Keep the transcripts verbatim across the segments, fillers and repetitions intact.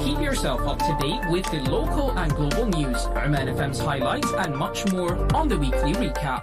Keep yourself up to date with the local and global news, Oman F M's highlights, and much more on the weekly recap.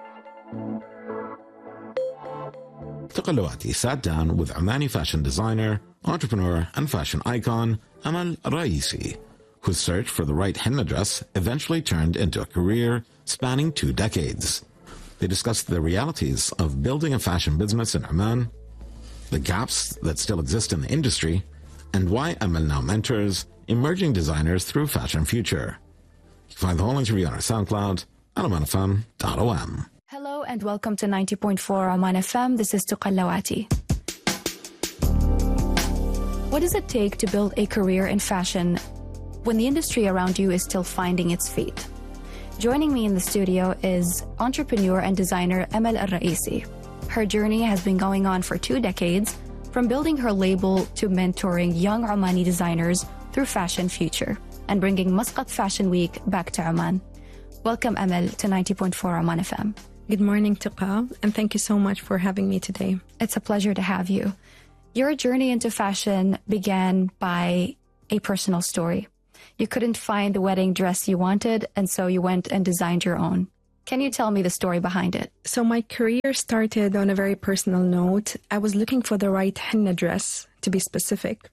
Tuqallawati sat down with Omani fashion designer, entrepreneur, and fashion icon Amal Raisi, whose search for the right henna dress eventually turned into a career spanning two decades. They discussed the realities of building a fashion business in Oman, the gaps that still exist in the industry, and why Amal now mentors emerging designers through Fashion Future. You can find the whole interview on our SoundCloud at oman f m dot o m. Hello and welcome to ninety point four Oman F M. This is Tuqallawati. What does it take to build a career in fashion when the industry around you is still finding its feet? Joining me in the studio is entrepreneur and designer Amal Raisi. Her journey has been going on for two decades, from building her label to mentoring young Omani designers through Fashion Future and bringing Muscat Fashion Week back to Oman. Welcome, Amal, to ninety point four Oman F M. Good morning, Tuqa, and thank you so much for having me today. It's a pleasure to have you. Your journey into fashion began by a personal story. You couldn't find the wedding dress you wanted, and so you went and designed your own. Can you tell me the story behind it? So my career started on a very personal note. I was looking for the right henna dress, to be specific,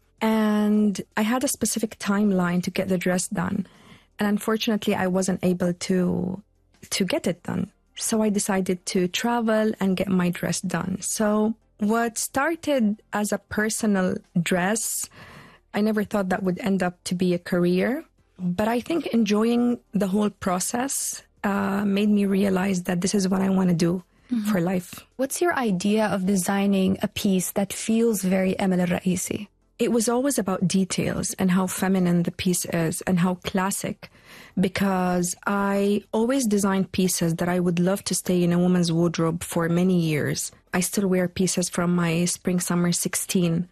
and I had a specific timeline to get the dress done. And unfortunately, I wasn't able to to get it done. So I decided to travel and get my dress done. So what started as a personal dress, I never thought that would end up to be a career. But I think enjoying the whole process uh, made me realize that this is what I want to do mm-hmm. for life. What's your idea of designing a piece that feels very Amal Raisi? It was always about details and how feminine the piece is and how classic, because I always designed pieces that I would love to stay in a woman's wardrobe for many years. I still wear pieces from my spring summer sixteen.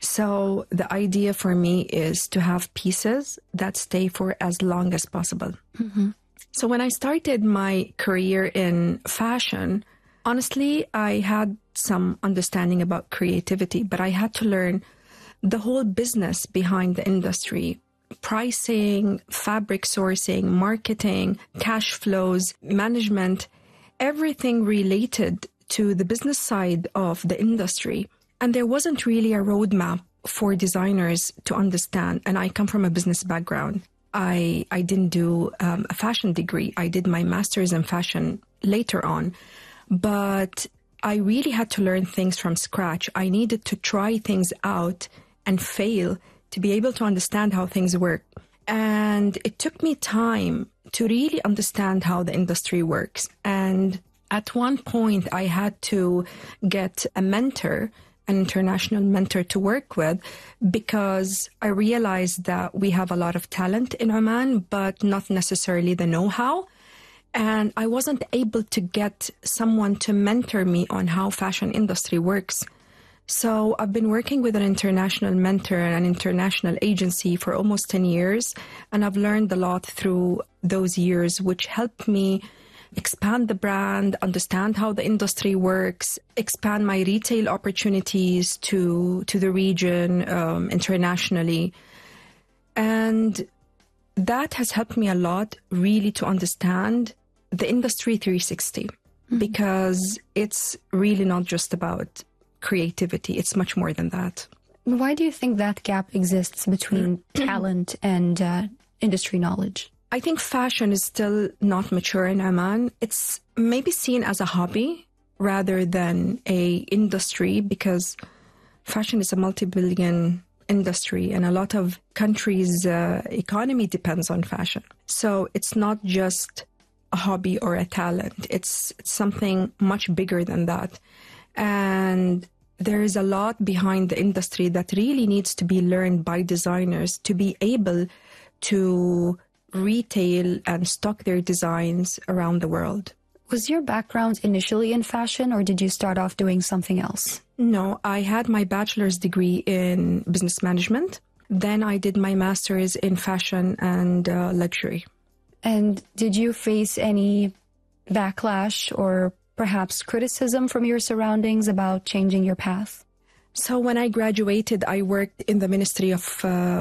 So the idea for me is to have pieces that stay for as long as possible. Mm-hmm. So when I started my career in fashion, honestly, I had some understanding about creativity, but I had to learn the whole business behind the industry: pricing, fabric sourcing, marketing, cash flows, management, everything related to the business side of the industry. And there wasn't really a roadmap for designers to understand. And I come from a business background. I, I didn't do um, a fashion degree. I did my master's in fashion later on. But I really had to learn things from scratch. I needed to try things out and fail to be able to understand how things work. And it took me time to really understand how the industry works. And at one point, I had to get a mentor, an international mentor to work with, because I realized that we have a lot of talent in Oman, but not necessarily the know-how. And I wasn't able to get someone to mentor me on how fashion industry works. So I've been working with an international mentor and an international agency for almost ten years, and I've learned a lot through those years, which helped me expand the brand, understand how the industry works, expand my retail opportunities to, to the region, um, internationally. And that has helped me a lot, really, to understand the industry three sixty, mm-hmm. because it's really not just about creativity. It's much more than that. Why do you think that gap exists between talent and uh, industry knowledge? I think fashion is still not mature in Oman. It's maybe seen as a hobby rather than a industry, because fashion is a multi-billion industry and a lot of countries' uh, economy depends on fashion. So it's not just a hobby or a talent. It's, it's something much bigger than that. And there is a lot behind the industry that really needs to be learned by designers to be able to retail and stock their designs around the world. Was your background initially in fashion, or did you start off doing something else? No, I had my bachelor's degree in business management. Then I did my master's in fashion and uh, luxury. And did you face any backlash or perhaps criticism from your surroundings about changing your path? So when I graduated, I worked in the Ministry of uh,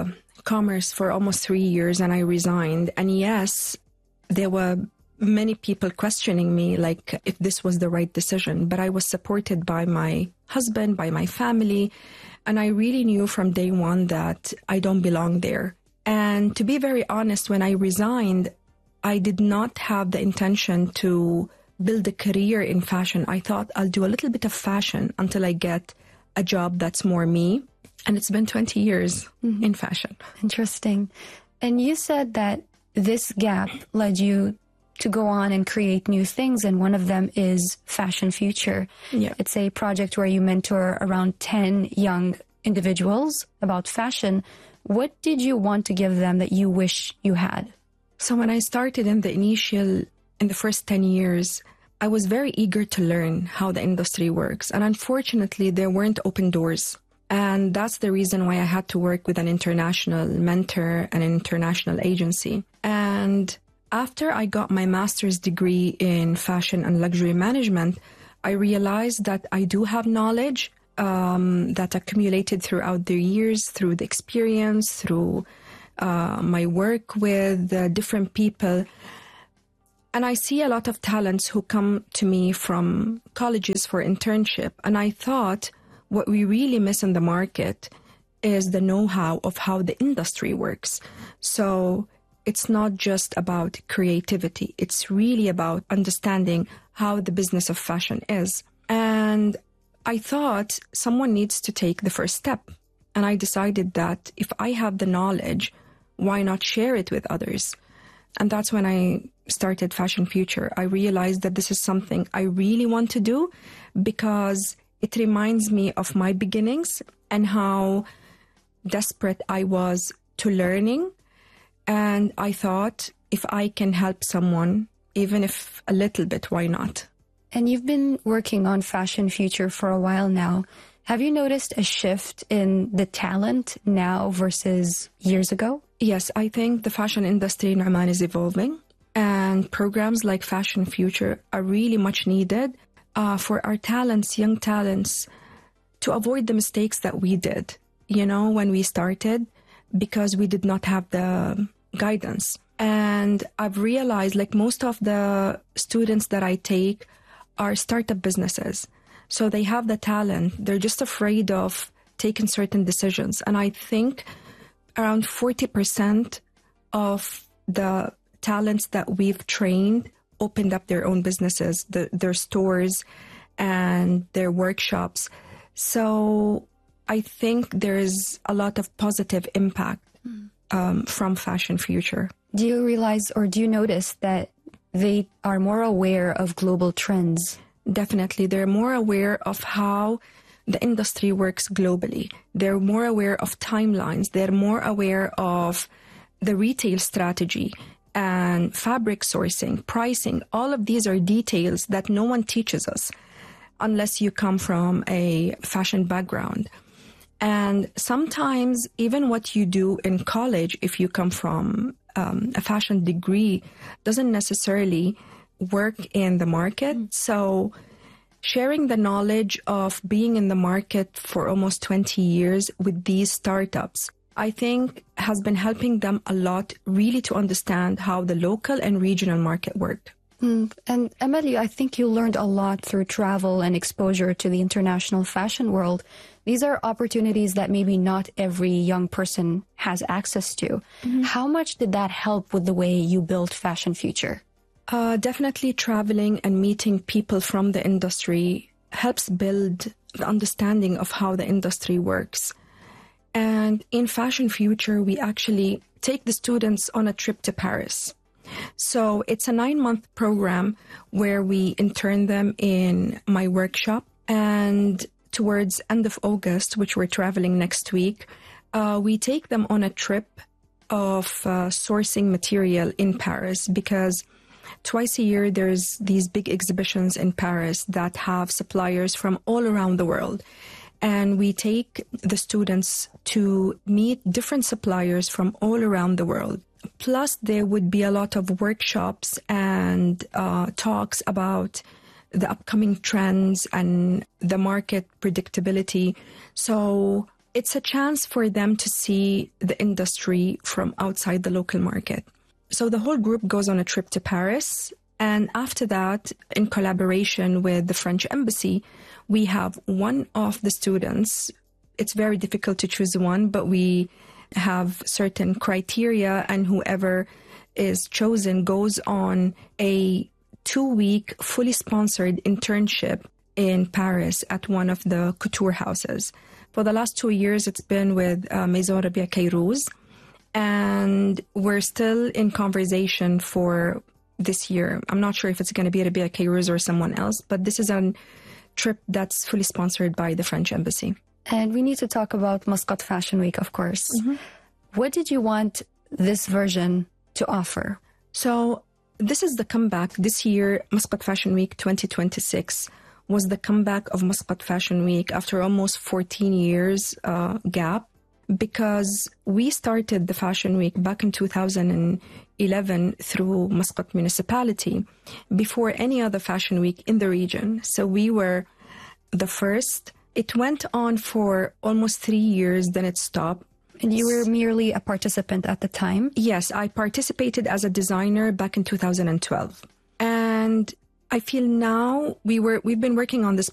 commerce for almost three years and I resigned. And yes, there were many people questioning me, like if this was the right decision, but I was supported by my husband, by my family. And I really knew from day one that I don't belong there. And to be very honest, when I resigned, I did not have the intention to build a career in fashion. I thought I'll do a little bit of fashion until I get a job that's more me. And it's been twenty years mm-hmm. in fashion. Interesting. And you said that this gap led you to go on and create new things. And one of them is Fashion Future. Yeah. It's a project where you mentor around ten young individuals about fashion. What did you want to give them that you wish you had? So when I started in the initial, in the first ten years, I was very eager to learn how the industry works. And unfortunately, there weren't open doors. And that's the reason why I had to work with an international mentor and an international agency. And after I got my master's degree in fashion and luxury management, I realized that I do have knowledge um, that accumulated throughout the years, through the experience, through uh, my work with uh, different people. And I see a lot of talents who come to me from colleges for internship. And I thought what we really miss in the market is the know-how of how the industry works. So it's not just about creativity. It's really about understanding how the business of fashion is. And I thought someone needs to take the first step. And I decided that if I have the knowledge, why not share it with others? And that's when I started Fashion Future. I realized that this is something I really want to do because it reminds me of my beginnings and how desperate I was to learning. And I thought, if I can help someone, even if a little bit, why not? And you've been working on Fashion Future for a while now. Have you noticed a shift in the talent now versus years ago? Yes, I think the fashion industry in Oman is evolving. And programs like Fashion Future are really much needed uh, for our talents, young talents, to avoid the mistakes that we did, you know, when we started, because we did not have the guidance. And I've realized, like, most of the students that I take are startup businesses. So they have the talent. They're just afraid of taking certain decisions. And I think around forty percent of the talents that we've trained opened up their own businesses, the, their stores and their workshops. So I think there's a lot of positive impact um, from Fashion Future. Do you realize or do you notice that they are more aware of global trends? Definitely. They're more aware of how the industry works globally. They're more aware of timelines. They're more aware of the retail strategy and fabric sourcing, pricing. All of these are details that no one teaches us unless you come from a fashion background. And sometimes even what you do in college, if you come from um, a fashion degree, doesn't necessarily work in the market. So sharing the knowledge of being in the market for almost twenty years with these startups, I think has been helping them a lot really to understand how the local and regional market worked. Mm. And Emily, I think you learned a lot through travel and exposure to the international fashion world. These are opportunities that maybe not every young person has access to. Mm-hmm. How much did that help with the way you built Fashion Future? Uh, definitely traveling and meeting people from the industry helps build the understanding of how the industry works. And in Fashion Future, we actually take the students on a trip to Paris. So it's a nine-month program where we intern them in my workshop. And towards end of August, which we're traveling next week, uh, we take them on a trip of uh, sourcing material in Paris, because twice a year, there's these big exhibitions in Paris that have suppliers from all around the world. And we take the students to meet different suppliers from all around the world. Plus, there would be a lot of workshops and uh, talks about the upcoming trends and the market predictability. So it's a chance for them to see the industry from outside the local market. So the whole group goes on a trip to Paris. And after that, in collaboration with the French embassy, we have one of the students. It's very difficult to choose one, but we have certain criteria, and whoever is chosen goes on a two-week fully sponsored internship in Paris at one of the couture houses. For the last two years, it's been with uh, Maison Rabia Kairouz, and we're still in conversation for this year. I'm not sure if it's going to be Rabia Kairouz or someone else, but this is a trip that's fully sponsored by the French embassy. And we need to talk about Muscat Fashion Week, of course. Mm-hmm. What did you want this version to offer? So this is the comeback. This year, Muscat Fashion Week twenty twenty-six was the comeback of Muscat Fashion Week after almost fourteen years uh, gap, because we started the Fashion Week back in two thousand eleven through Muscat municipality before any other Fashion Week in the region. So we were the first. It went on for almost three years, then it stopped. And you were merely a participant at the time? Yes, I participated as a designer back in two thousand twelve. And I feel now we were, we've been working on this